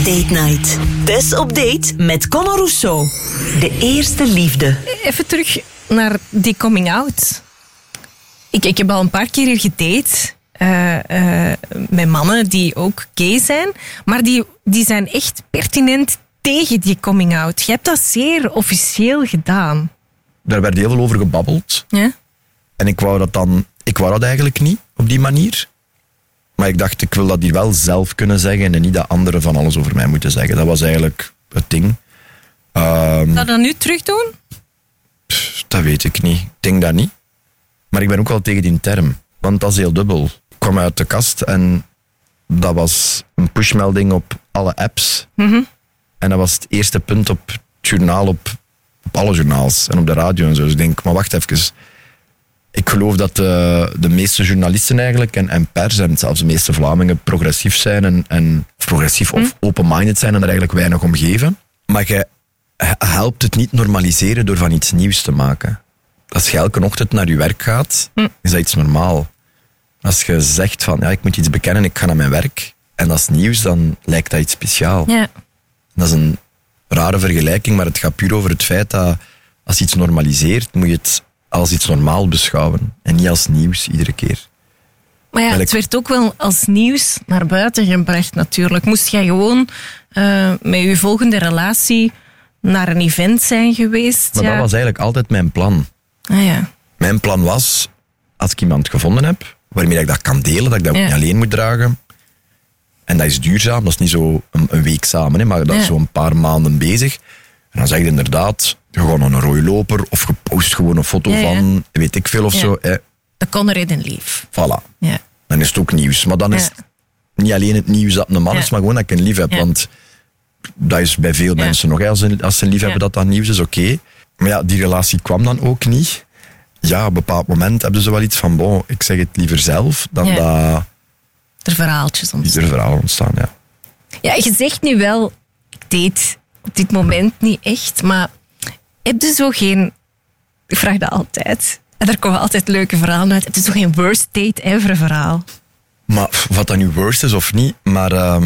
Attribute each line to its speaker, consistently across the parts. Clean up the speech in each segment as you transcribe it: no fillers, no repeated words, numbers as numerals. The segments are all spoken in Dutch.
Speaker 1: Date Night. Tess op date met Conor Rousseau. De eerste liefde.
Speaker 2: Even terug naar die coming out. Ik heb al een paar keer hier gedate met mannen die ook gay zijn, maar die zijn echt pertinent tegen die coming out. Je hebt dat zeer officieel gedaan.
Speaker 3: Daar werd heel veel over gebabbeld.
Speaker 2: Ja?
Speaker 3: En ik wou dat eigenlijk niet, op die manier. Maar ik dacht, ik wil dat hier wel zelf kunnen zeggen en niet dat anderen van alles over mij moeten zeggen. Dat was eigenlijk het ding.
Speaker 2: Zou je dat nu terug doen?
Speaker 3: Dat weet ik niet. Ik denk dat niet. Maar ik ben ook wel tegen die term. Want dat is heel dubbel. Ik kwam uit de kast en dat was een pushmelding op alle apps.
Speaker 2: Mm-hmm.
Speaker 3: En dat was het eerste punt op het journaal, op alle journaals en op de radio en zo. Dus ik denk, maar wacht even. Ik geloof dat de meeste journalisten eigenlijk en pers en zelfs de meeste Vlamingen progressief zijn en progressief of open-minded zijn en er eigenlijk weinig om geven. Maar je helpt het niet normaliseren door van iets nieuws te maken. Als je elke ochtend naar je werk gaat, is dat iets normaal. Als je zegt van, ja, ik moet iets bekennen, ik ga naar mijn werk, en dat is nieuws, dan lijkt dat iets speciaal.
Speaker 2: Ja.
Speaker 3: Dat is een rare vergelijking, maar het gaat puur over het feit dat als je iets normaliseert, moet je het als iets normaal beschouwen. En niet als nieuws, iedere keer.
Speaker 2: Maar ja, het werd ook wel als nieuws naar buiten gebracht natuurlijk. Moest jij gewoon met je volgende relatie naar een event zijn geweest?
Speaker 3: Maar dat was eigenlijk altijd mijn plan.
Speaker 2: Ah ja.
Speaker 3: Mijn plan was, als ik iemand gevonden heb, waarmee ik dat kan delen, dat ik dat ook niet alleen moet dragen. En dat is duurzaam, dat is niet zo een week samen, hè, maar dat is zo een paar maanden bezig. En dan zeg je inderdaad, gewoon een rode loper of je post gewoon een foto van, weet ik veel of zo.
Speaker 2: Dat kon er in lief.
Speaker 3: Voilà.
Speaker 2: Ja.
Speaker 3: Dan is het ook nieuws. Maar dan is het niet alleen het nieuws dat een man is, maar gewoon dat ik een lief heb. Want dat is bij veel mensen nog, als ze een lief hebben dat dat nieuws is, oké. Maar ja, die relatie kwam dan ook niet. Ja, op een bepaald moment hebben ze wel iets van, bon, ik zeg het liever zelf, dan dat
Speaker 2: er verhaaltjes ontstaan.
Speaker 3: er verhalen ontstaan, ja.
Speaker 2: Ja, je zegt nu wel, ik date op dit moment niet echt, maar heb je zo geen... Ik vraag dat altijd. En daar komen altijd leuke verhalen uit. Heb je zo geen worst date ever verhaal?
Speaker 3: Maar wat dat nu worst is of niet, maar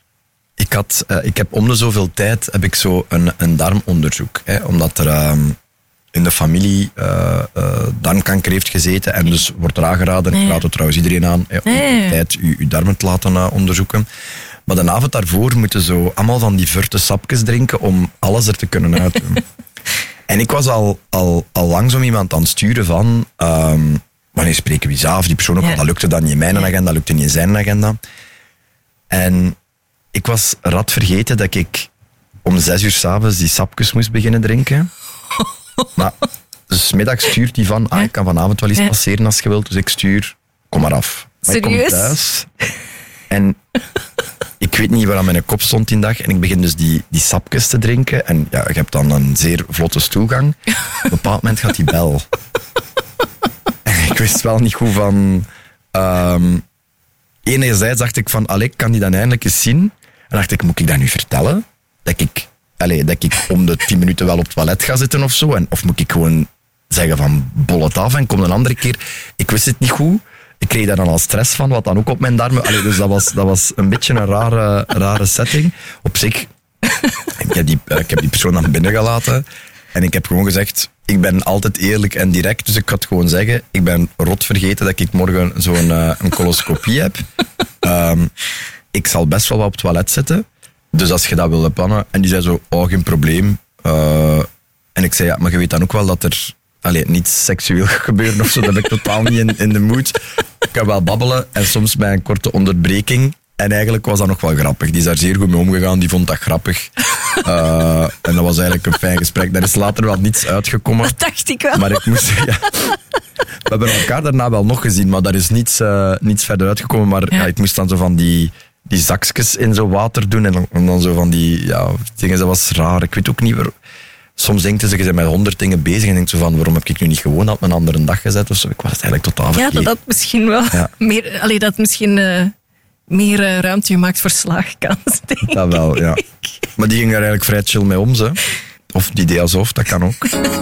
Speaker 3: ik heb om de zoveel tijd heb ik zo een darmonderzoek. Hè, omdat er in de familie darmkanker heeft gezeten en dus wordt er aangeraden, ik raad het trouwens iedereen aan, om de tijd uw darmen te laten onderzoeken. Maar de avond daarvoor moeten zo allemaal van die vurte sapjes drinken om alles er te kunnen uitdoen. En ik was al langzaam iemand aan het sturen van, wanneer spreken we eens af? Die persoon ook, want dat lukte dan niet in mijn agenda, dat lukte niet in zijn agenda. En ik was rad vergeten dat ik om 6 uur 's avonds die sapjes moest beginnen drinken. Maar dus middag stuurt hij van, ik kan vanavond wel eens passeren als je wilt, dus ik stuur, kom maar af. Maar ik kom thuis en ik weet niet waar aan mijn kop stond die dag en ik begin dus die sapjes te drinken en ja, ik heb dan een zeer vlotte stoelgang. Op een bepaald moment gaat die bel. En ik wist wel niet goed van... Enerzijds dacht ik van, ik kan die dan eindelijk eens zien. En dacht ik, moet ik dat nu vertellen? Dat ik om de 10 minuten wel op het toilet ga zitten of zo? Of moet ik gewoon zeggen van, bol het af en kom een andere keer? Ik wist het niet goed. Ik kreeg daar dan al stress van, wat dan ook op mijn darmen... dus dat was een beetje een rare setting. Op zich, ik heb die persoon dan binnengelaten en ik heb gewoon gezegd, ik ben altijd eerlijk en direct, dus ik had gewoon zeggen, ik ben rot vergeten dat ik morgen zo'n een coloscopie heb. Ik zal best wel wat op het toilet zitten, dus als je dat wil plannen. En die zei zo, geen probleem. En ik zei, ja, maar je weet dan ook wel dat er niets seksueel gebeuren of zo, dat heb ik totaal niet in de mood. Ik kan wel babbelen en soms bij een korte onderbreking. En eigenlijk was dat nog wel grappig. Die is daar zeer goed mee omgegaan, die vond dat grappig. En dat was eigenlijk een fijn gesprek. Daar is later wel niets uitgekomen.
Speaker 2: Dat dacht ik wel.
Speaker 3: Maar ik moest... Ja, we hebben elkaar daarna wel nog gezien, maar daar is niets verder uitgekomen. Maar ik moest dan zo van die zakjes in zo water doen en dan zo van die dingen. Dat was raar. Ik weet ook niet... Soms denkt ze, je bent met 100 dingen bezig en denkt zo van, waarom heb ik nu niet gewoon op een andere dag gezet of zo? Ik was het eigenlijk totaal vergeten.
Speaker 2: Ja, dat misschien wel meer... dat misschien... meer ruimte gemaakt voor slaagkans, denk ik.
Speaker 3: Dat wel, ja. Maar die ging er eigenlijk vrij chill mee om, ze. Of die deed alsof, dat kan ook.